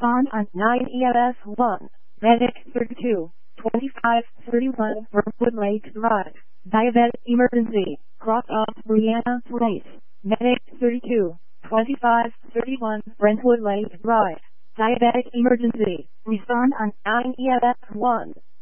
Respond on 9 EMS 1. Medic 32, 2531 Brentwood Lake Drive. Diabetic emergency. Cross off Brianna Place. Medic 32, 2531 Brentwood Lake Drive. Diabetic emergency. Respond on 9 EMS 1.